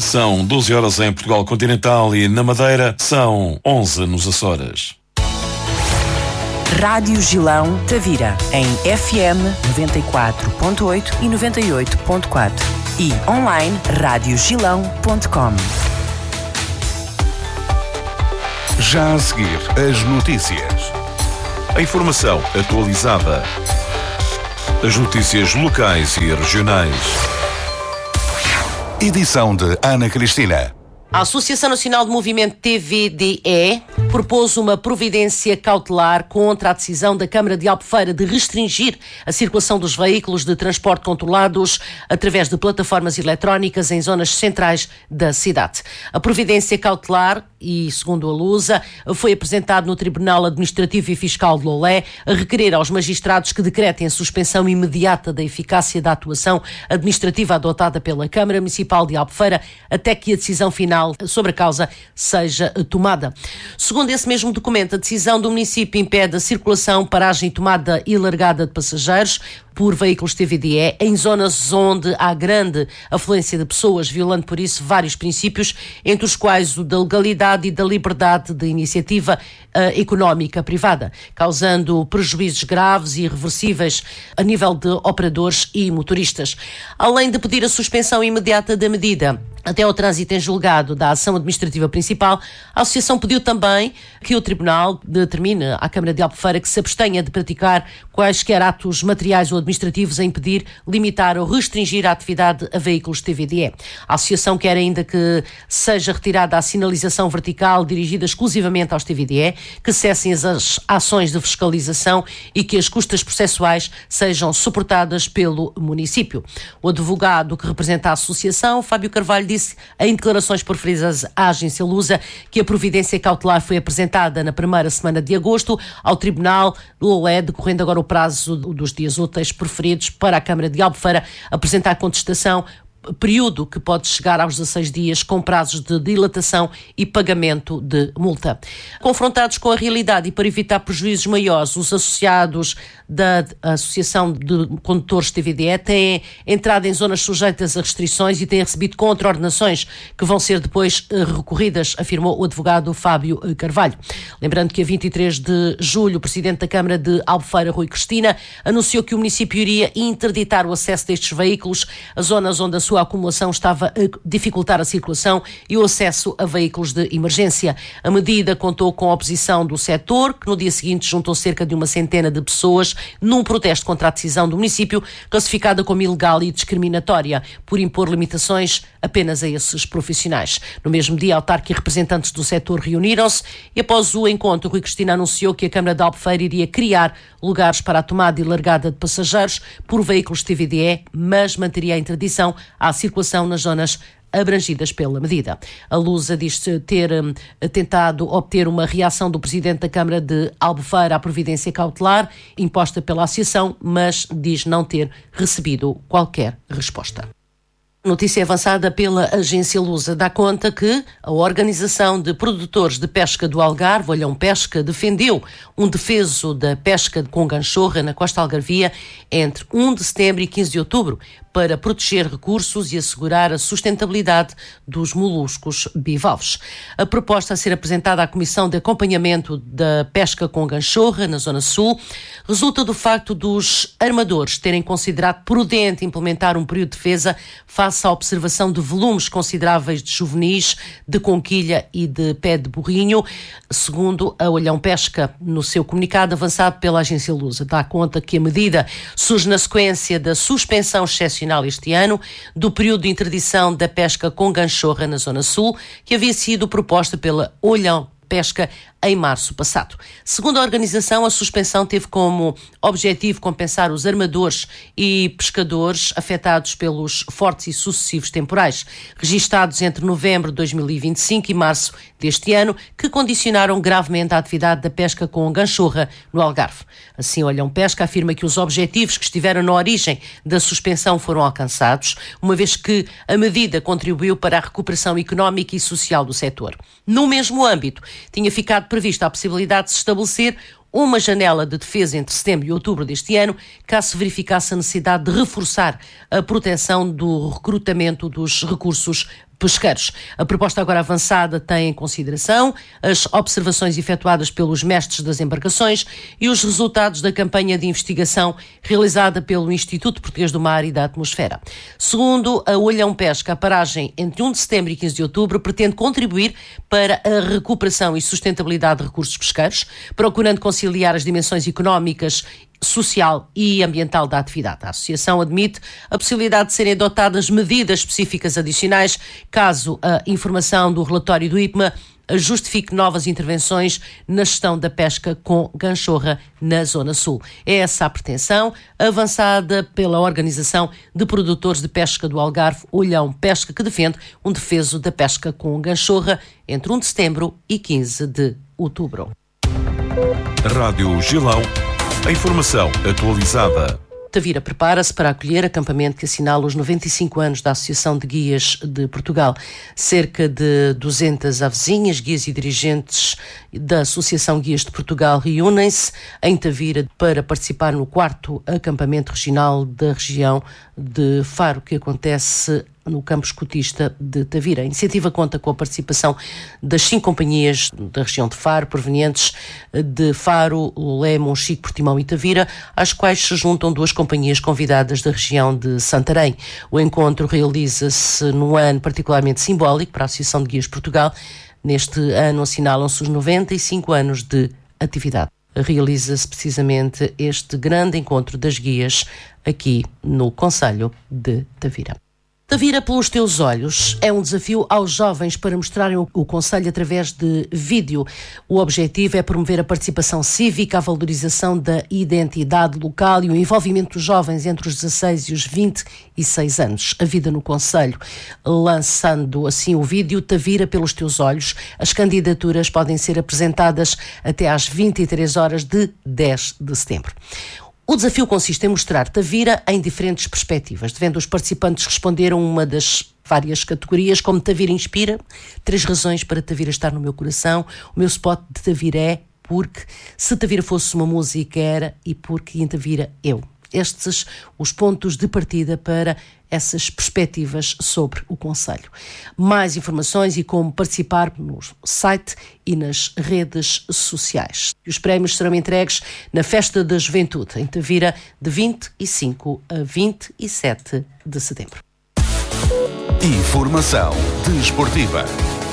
São 12 horas em Portugal Continental e na Madeira são 11 nos Açores. Rádio Gilão Tavira, em FM 94.8 e 98.4 e online radiogilão.com. Já a seguir, as notícias. A informação atualizada. As notícias locais e regionais. Edição de Ana Cristina. A Associação Nacional de Movimento TVDE propôs uma providência cautelar contra a decisão da Câmara de Albufeira de restringir a circulação dos veículos de transporte controlados através de plataformas eletrónicas em zonas centrais da cidade. A providência cautelar, e segundo a Lusa, foi apresentado no Tribunal Administrativo e Fiscal de Lolé a requerer aos magistrados que decretem a suspensão imediata da eficácia da atuação administrativa adotada pela Câmara Municipal de Albufeira até que a decisão final sobre a causa seja tomada. Segundo esse mesmo documento, a decisão do município impede a circulação, paragem e tomada e largada de passageiros por veículos TVDE em zonas onde há grande afluência de pessoas, violando por isso vários princípios, entre os quais o da legalidade e da liberdade de iniciativa económica privada, causando prejuízos graves e irreversíveis a nível de operadores e motoristas. Além de pedir a suspensão imediata da medida até ao trânsito em julgado da ação administrativa principal, a Associação pediu também que o Tribunal determine à Câmara de Albufeira que se abstenha de praticar quaisquer atos materiais ou administrativos a impedir, limitar ou restringir a atividade a veículos TVDE. A Associação quer ainda que seja retirada a sinalização vertical dirigida exclusivamente aos TVDE, que cessem as ações de fiscalização e que as custas processuais sejam suportadas pelo município. O advogado que representa a Associação, Fábio Carvalho, disse em declarações proferidas à agência Lusa que a providência cautelar foi apresentada na primeira semana de agosto ao Tribunal do Lolé, decorrendo agora o prazo dos dias úteis preferidos para a Câmara de Albufeira apresentar contestação, período que pode chegar aos 16 dias com prazos de dilatação e pagamento de multa. Confrontados com a realidade e para evitar prejuízos maiores, os associados da Associação de Condutores TVDE têm entrado em zonas sujeitas a restrições e têm recebido contraordenações que vão ser depois recorridas, afirmou o advogado Fábio Carvalho. Lembrando que a 23 de julho o Presidente da Câmara de Albufeira, Rui Cristina, anunciou que o município iria interditar o acesso destes veículos a zonas onde a sua acumulação estava a dificultar a circulação e o acesso a veículos de emergência. A medida contou com a oposição do setor, que no dia seguinte juntou cerca de uma centena de pessoas num protesto contra a decisão do município, classificada como ilegal e discriminatória, por impor limitações apenas a esses profissionais. No mesmo dia, autarca e representantes do setor reuniram-se e após o encontro, Rui Cristina anunciou que a Câmara de Albufeira iria criar lugares para a tomada e largada de passageiros por veículos TVDE, mas manteria a interdição à circulação nas zonas abrangidas pela medida. A Lusa diz-se ter tentado obter uma reação do Presidente da Câmara de Albufeira à providência cautelar imposta pela Associação, mas diz não ter recebido qualquer resposta. Notícia avançada pela agência Lusa dá conta que a Organização de Produtores de Pesca do Algarve, Olhão Pesca, defendeu um defeso da pesca com ganchorra na costa algarvia entre 1 de setembro e 15 de outubro para proteger recursos e assegurar a sustentabilidade dos moluscos bivalves. A proposta a ser apresentada à Comissão de Acompanhamento da Pesca com Ganchorra, na Zona Sul, resulta do facto dos armadores terem considerado prudente implementar um período de defesa face à observação de volumes consideráveis de juvenis, de conquilha e de pé de burrinho, segundo a Olhão Pesca, no seu comunicado avançado pela agência Lusa. Dá conta que a medida surge na sequência da suspensão excepcional este ano do período de interdição da pesca com ganchorra na Zona Sul, que havia sido proposta pela Olhão Pesca em março passado. Segundo a organização, a suspensão teve como objetivo compensar os armadores e pescadores afetados pelos fortes e sucessivos temporais, registados entre novembro de 2025 e março deste ano, que condicionaram gravemente a atividade da pesca com ganchorra no Algarve. Assim, Olhão Pesca afirma que os objetivos que estiveram na origem da suspensão foram alcançados, uma vez que a medida contribuiu para a recuperação económica e social do setor. No mesmo âmbito, tinha ficado prevista a possibilidade de se estabelecer uma janela de defesa entre setembro e outubro deste ano, caso se verificasse a necessidade de reforçar a proteção do recrutamento dos recursos pesqueiros. A proposta agora avançada tem em consideração as observações efetuadas pelos mestres das embarcações e os resultados da campanha de investigação realizada pelo Instituto Português do Mar e da Atmosfera. Segundo a Olhão Pesca, a paragem entre 1 de setembro e 15 de outubro pretende contribuir para a recuperação e sustentabilidade de recursos pesqueiros, procurando conciliar as dimensões económicas, social e ambiental da atividade. A Associação admite a possibilidade de serem adotadas medidas específicas adicionais caso a informação do relatório do IPMA justifique novas intervenções na gestão da pesca com ganchorra na Zona Sul. É essa a pretensão avançada pela Organização de Produtores de Pesca do Algarve, Olhão Pesca, que defende um defeso da pesca com ganchorra entre 1 de setembro e 15 de outubro. Rádio Gilão. A informação atualizada. Tavira prepara-se para acolher acampamento que assinala os 95 anos da Associação de Guias de Portugal. Cerca de 200 avezinhas, guias e dirigentes da Associação Guias de Portugal reúnem-se em Tavira para participar no 4º acampamento regional da região de Faro, que acontece no campo escotista de Tavira. A iniciativa conta com a participação das 5 companhias da região de Faro, provenientes de Faro, Lolé, Monchique, Portimão e Tavira, às quais se juntam 2 companhias convidadas da região de Santarém. O encontro realiza-se num ano particularmente simbólico para a Associação de Guias de Portugal. Neste ano assinalam-se os 95 anos de atividade. Realiza-se precisamente este grande encontro das guias aqui no concelho de Tavira. Tavira pelos teus olhos é um desafio aos jovens para mostrarem o concelho através de vídeo. O objetivo é promover a participação cívica, a valorização da identidade local e o envolvimento dos jovens entre os 16 e os 26 anos. A vida no concelho. Lançando assim o vídeo Tavira pelos teus olhos, as candidaturas podem ser apresentadas até às 23 horas de 10 de setembro. O desafio consiste em mostrar Tavira em diferentes perspectivas, devendo os participantes responder a uma das várias categorias, como Tavira inspira, 3 razões para Tavira estar no meu coração, o meu spot de Tavira é porque, se Tavira fosse uma música era e porque em Tavira eu. Estes os pontos de partida para essas perspectivas sobre o concelho. Mais informações e como participar no site e nas redes sociais. Os prémios serão entregues na Festa da Juventude, em Tavira, de 25 a 27 de setembro. Informação desportiva.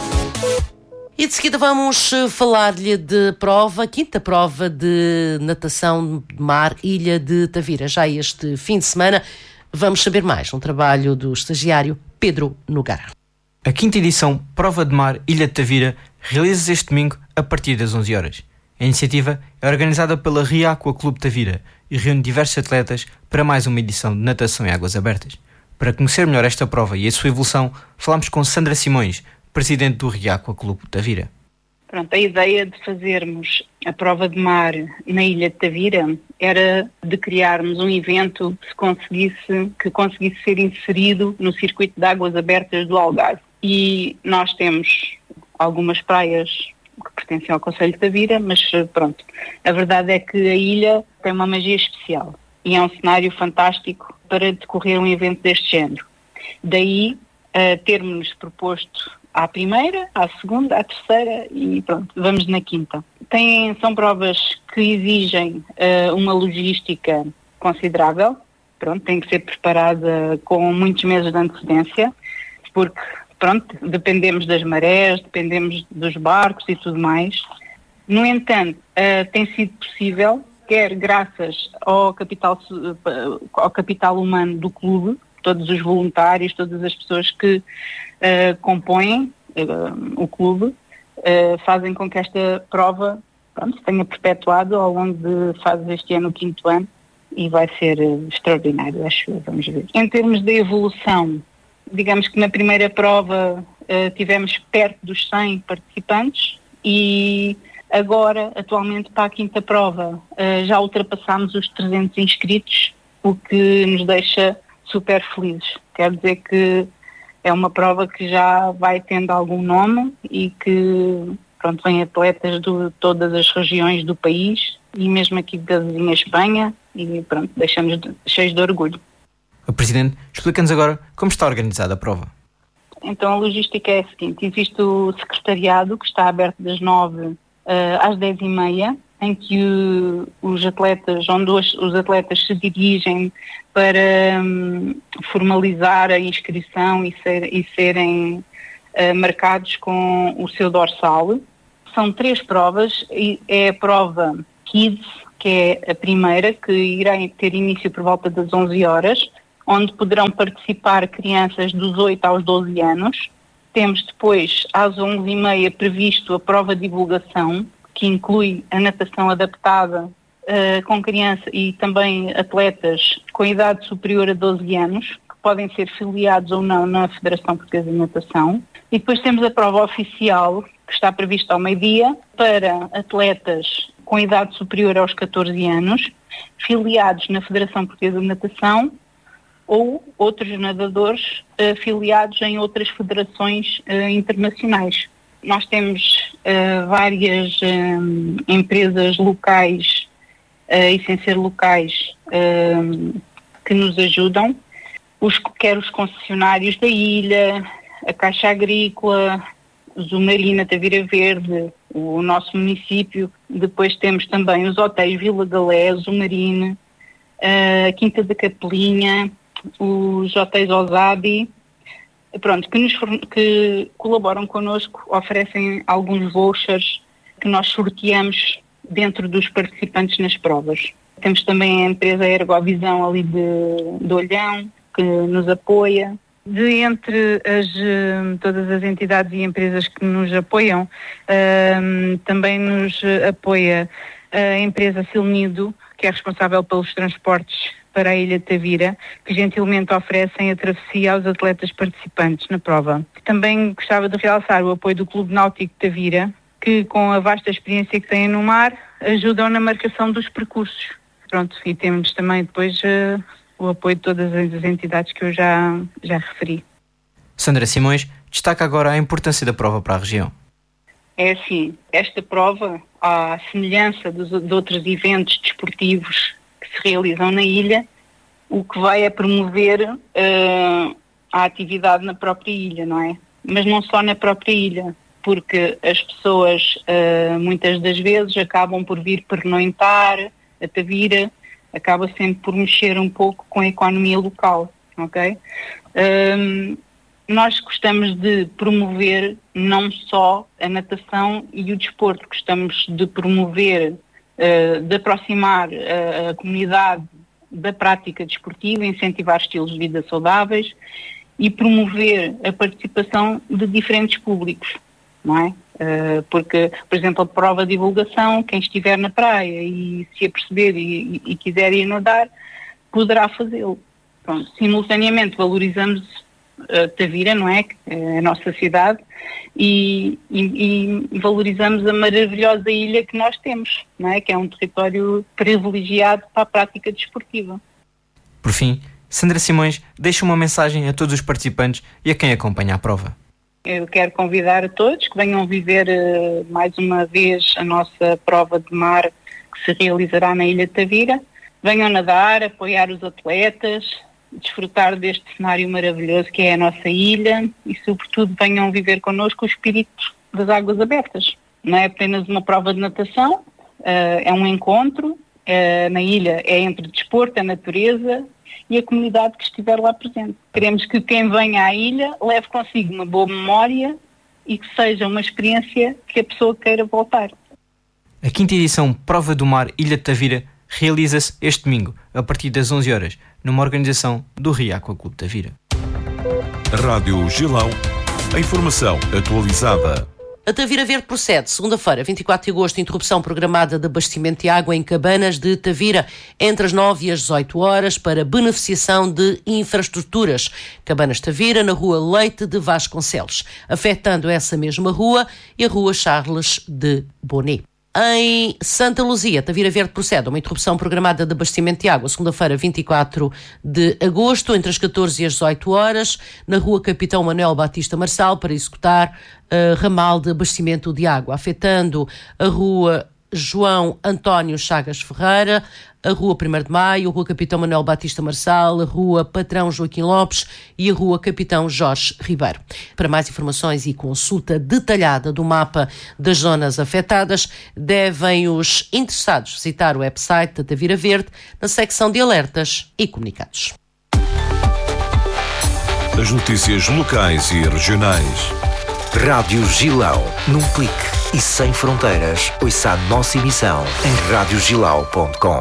E de seguida vamos falar-lhe de prova, 5ª prova de natação de mar, Ilha de Tavira. Já este fim de semana vamos saber mais, um trabalho do estagiário Pedro Nogueira. A 5ª edição Prova de Mar, Ilha de Tavira, realiza-se este domingo a partir das 11 horas. A iniciativa é organizada pela Ria Aqua Clube Tavira e reúne diversos atletas para mais uma edição de natação em águas abertas. Para conhecer melhor esta prova e a sua evolução, falamos com Sandra Simões, presidente do Ria Aqua Clube Tavira. Pronto, a ideia de fazermos a prova de mar na Ilha de Tavira era de criarmos um evento que conseguisse ser inserido no circuito de águas abertas do Algarve. E nós temos algumas praias que pertencem ao concelho de Tavira, mas pronto, a verdade é que a ilha tem uma magia especial e é um cenário fantástico para decorrer um evento deste género. Daí termos-nos proposto à primeira, à segunda, à terceira e pronto, vamos na 5ª. São provas que exigem uma logística considerável, pronto, tem que ser preparada com muitos meses de antecedência, porque pronto, dependemos das marés, dependemos dos barcos e tudo mais. No entanto, tem sido possível, quer graças ao capital humano do clube, todos os voluntários, todas as pessoas que compõem o clube, fazem com que esta prova se tenha perpetuado ao longo de faz este ano o 5º ano e vai ser extraordinário, acho eu, vamos ver. Em termos de evolução, digamos que na primeira prova tivemos perto dos 100 participantes e agora, atualmente, para a 5ª prova, já ultrapassámos os 300 inscritos, o que nos deixa super felizes. Quer dizer que é uma prova que já vai tendo algum nome e que, pronto, vem atletas de todas as regiões do país e mesmo aqui da vizinha Espanha e, pronto, deixamos cheios de orgulho. O Presidente explica-nos agora como está organizada a prova. Então a logística é a seguinte: existe o secretariado que está aberto das 9 às 10h30, em que os atletas se dirigem para formalizar a inscrição e serem marcados com o seu dorsal. São 3 provas, e é a prova Kids, que é a primeira, que irá ter início por volta das 11 horas, onde poderão participar crianças dos 8 aos 12 anos. Temos depois, às 11h30, previsto a prova de divulgação, que inclui a natação adaptada com criança e também atletas com idade superior a 12 anos, que podem ser filiados ou não na Federação Portuguesa de Natação. E depois temos a prova oficial, que está prevista ao meio-dia, para atletas com idade superior aos 14 anos, filiados na Federação Portuguesa de Natação, ou outros nadadores filiados em outras federações internacionais. Nós temos várias empresas locais e sem ser locais que nos ajudam, quer os concessionários da ilha, a Caixa Agrícola, Zumarina, Tavira Verde, o nosso município. Depois temos também os hotéis Vila Galé, Zumarina, a Quinta da Capelinha, os hotéis Osabi, pronto, que colaboram connosco, oferecem alguns vouchers que nós sorteamos dentro dos participantes nas provas. Temos também a empresa Ergovisão ali de Olhão, que nos apoia. Entre todas as entidades e empresas que nos apoiam, também nos apoia a empresa Silnido, que é responsável pelos transportes para a Ilha de Tavira, que gentilmente oferecem a travessia aos atletas participantes na prova. Também gostava de realçar o apoio do Clube Náutico de Tavira, que com a vasta experiência que têm no mar, ajudam na marcação dos percursos. Pronto, e temos também depois o apoio de todas as entidades que eu já referi. Sandra Simões destaca agora a importância da prova para a região. É assim, esta prova, à semelhança de outros eventos desportivos que se realizam na ilha, o que vai é promover a atividade na própria ilha, não é? Mas não só na própria ilha, porque as pessoas muitas das vezes acabam por vir pernoitar a Tavira, acaba sempre por mexer um pouco com a economia local, ok? Nós gostamos de promover não só a natação e o desporto, gostamos de promover, de aproximar a comunidade da prática desportiva, incentivar estilos de vida saudáveis e promover a participação de diferentes públicos, não é? Porque, por exemplo, a prova de divulgação, quem estiver na praia e se aperceber e quiser ir nadar, poderá fazê-lo. Pronto, simultaneamente valorizamos Tavira, não é? A nossa cidade, e valorizamos a maravilhosa ilha que nós temos, não é? Que é um território privilegiado para a prática desportiva. Por fim, Sandra Simões deixa uma mensagem a todos os participantes e a quem acompanha a prova. Eu quero convidar a todos que venham viver mais uma vez a nossa prova de mar que se realizará na Ilha de Tavira. Venham nadar, apoiar os atletas, desfrutar deste cenário maravilhoso que é a nossa ilha e, sobretudo, venham viver connosco o espírito das águas abertas. Não é apenas uma prova de natação, é um encontro. Na ilha é entre desporto, a natureza e a comunidade que estiver lá presente. Queremos que quem venha à ilha leve consigo uma boa memória e que seja uma experiência que a pessoa queira voltar. A 5ª edição Prova do Mar Ilha de Tavira realiza-se este domingo, a partir das 11 horas, numa organização do Rio Aqua Clube Tavira. Rádio Gilão, a informação atualizada. A Tavira Verde procede, segunda-feira, 24 de agosto, interrupção programada de abastecimento de água em Cabanas de Tavira, entre as 9 e as 18 horas, para beneficiação de infraestruturas. Cabanas de Tavira, na rua Leite de Vasconcelos, afetando essa mesma rua e a rua Charles de Bonnet. Em Santa Luzia, Tavira Verde procede a uma interrupção programada de abastecimento de água, segunda-feira, 24 de agosto, entre as 14 e as 18 horas, na rua Capitão Manuel Batista Marçal, para executar ramal de abastecimento de água, afetando a rua João António Chagas Ferreira, a Rua 1º de Maio, a Rua Capitão Manuel Batista Marçal, a Rua Patrão Joaquim Lopes e a Rua Capitão Jorge Ribeiro. Para mais informações e consulta detalhada do mapa das zonas afetadas, devem os interessados visitar o website da Tavira Verde na secção de alertas e comunicados. As notícias locais e regionais. Rádio Gilão, num clique e sem fronteiras. Ouça a nossa emissão em radiogilau.com.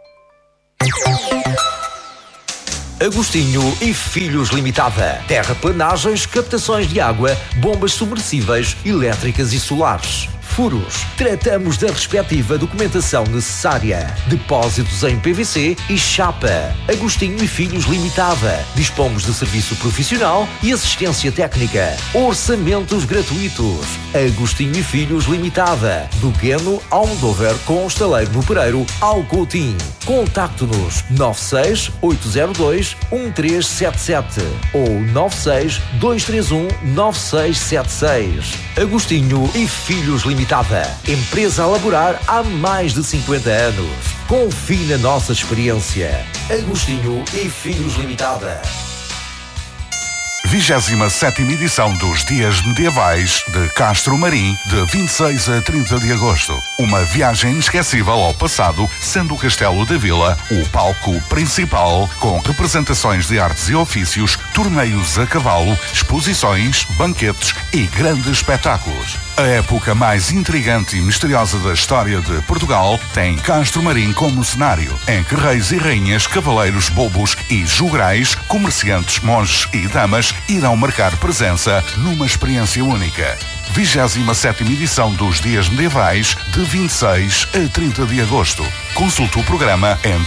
Agostinho e Filhos Limitada. Terraplanagens, captações de água, bombas submersíveis, elétricas e solares. Furos. Tratamos da respectiva documentação necessária. Depósitos em PVC e chapa. Agostinho e Filhos Limitada. Dispomos de serviço profissional e assistência técnica. Orçamentos gratuitos. Agostinho e Filhos Limitada. Do Gueno ao Almodóvar com Estaleiro no Pereiro ao Coutinho. Contacte-nos 96-802-1377 ou 96-231-9676. Agostinho e Filhos Limitada. Empresa a laborar há mais de 50 anos. Confie na nossa experiência. Agostinho e Filhos Limitada. 27ª edição dos Dias Medievais de Castro Marim, de 26 a 30 de agosto. Uma viagem inesquecível ao passado, sendo o Castelo da Vila o palco principal, com representações de artes e ofícios, torneios a cavalo, exposições, banquetes e grandes espetáculos. A época mais intrigante e misteriosa da história de Portugal tem Castro Marim como cenário, em que reis e rainhas, cavaleiros, bobos e jograis, comerciantes, monges e damas irão marcar presença numa experiência única. 27ª edição dos Dias Medievais, de 26 a 30 de agosto. Consulte o programa em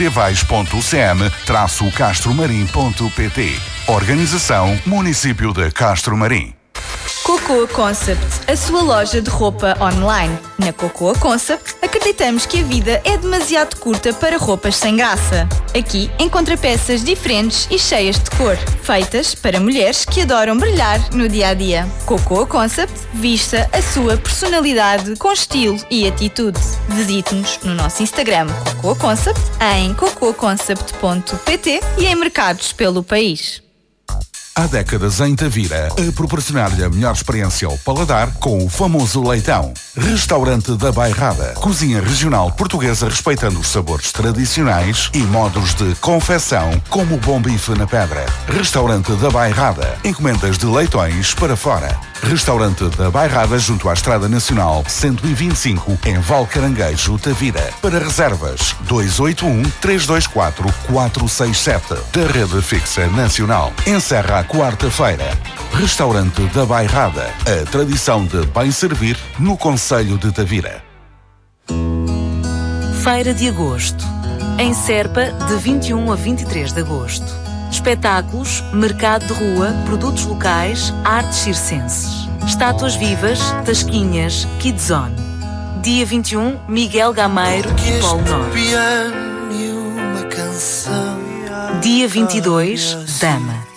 diasmedievais.cm-castromarim.pt. Organização Município de Castro Marim. Cocoa Concept, a sua loja de roupa online. Na Cocoa Concept, acreditamos que a vida é demasiado curta para roupas sem graça. Aqui encontra peças diferentes e cheias de cor, feitas para mulheres que adoram brilhar no dia-a-dia. Cocoa Concept, vista a sua personalidade com estilo e atitude. Visite-nos no nosso Instagram Cocoa Concept, em cocoaconcept.pt e em mercados pelo país. Há décadas em Tavira, a proporcionar-lhe a melhor experiência ao paladar com o famoso leitão. Restaurante da Bairrada. Cozinha regional portuguesa respeitando os sabores tradicionais e modos de confecção, como o bom bife na pedra. Restaurante da Bairrada. Encomendas de leitões para fora. Restaurante da Bairrada junto à Estrada Nacional 125 em Valcaranguejo, Tavira. Para reservas 281-324-467 da Rede Fixa Nacional. Encerra à quarta-feira. Restaurante da Bairrada. A tradição de bem servir no concelho de Tavira. Feira de Agosto. Em Serpa, de 21 a 23 de agosto. Espetáculos, mercado de rua, produtos locais, artes circenses. Estátuas vivas, tasquinhas, Kidzone. Dia 21, Miguel Gameiro e Polo Norte. Dia 22, Dama.